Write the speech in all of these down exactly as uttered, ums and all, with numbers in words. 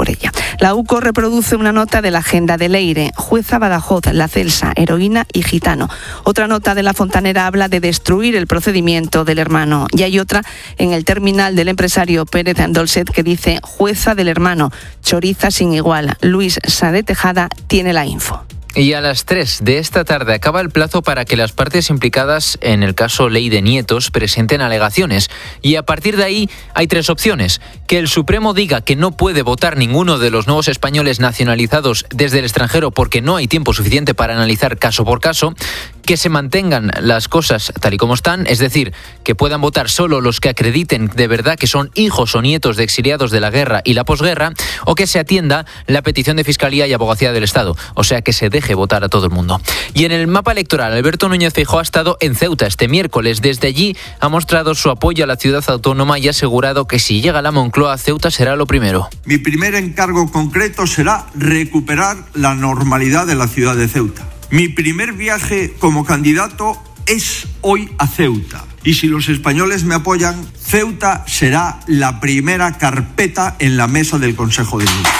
por ella. La U C O reproduce una nota de la agenda de Leire, jueza Badajoz, La Celsa, heroína y gitano. Otra nota de La Fontanera habla de destruir el procedimiento del hermano. Y hay otra en el terminal del empresario Pérez Dolcet que dice jueza del hermano, choriza sin igual. Luis Sade Tejada tiene la info. Y a las tres de esta tarde acaba el plazo para que las partes implicadas en el caso Ley de Nietos presenten alegaciones. Y a partir de ahí hay tres opciones. Que el Supremo diga que no puede votar ninguno de los nuevos españoles nacionalizados desde el extranjero porque no hay tiempo suficiente para analizar caso por caso. Que se mantengan las cosas tal y como están, es decir, que puedan votar solo los que acrediten de verdad que son hijos o nietos de exiliados de la guerra y la posguerra, o que se atienda la petición de Fiscalía y Abogacía del Estado, o sea que se deje votar a todo el mundo. Y en el mapa electoral, Alberto Núñez Feijóo ha estado en Ceuta este miércoles. Desde allí ha mostrado su apoyo a la ciudad autónoma y ha asegurado que si llega a la Moncloa, Ceuta será lo primero. Mi primer encargo concreto será recuperar la normalidad de la ciudad de Ceuta. Mi primer viaje como candidato es hoy a Ceuta. Y si los españoles me apoyan, Ceuta será la primera carpeta en la mesa del Consejo de Ministros.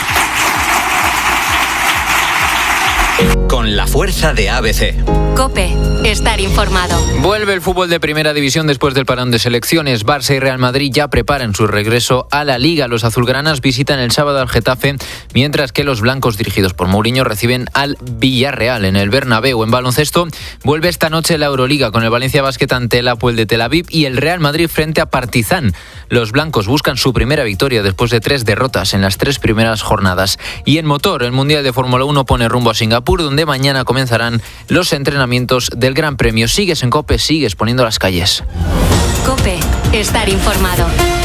Con la fuerza de A B C. COPE. Estar informado. Vuelve el fútbol de Primera División después del parón de selecciones. Barça y Real Madrid ya preparan su regreso a la Liga. Los azulgranas visitan el sábado al Getafe, mientras que los blancos, dirigidos por Mourinho, reciben al Villarreal en el Bernabéu. En baloncesto, vuelve esta noche la Euroliga con el Valencia Basket ante el Hapoel de Tel Aviv y el Real Madrid frente a Partizan. Los blancos buscan su primera victoria después de tres derrotas en las tres primeras jornadas. Y en motor, el Mundial de Fórmula uno pone rumbo a Singapur, donde mañana comenzarán los entrenamientos del Gran Premio. Sigues en COPE, sigues poniendo las calles. COPE. Estar informado.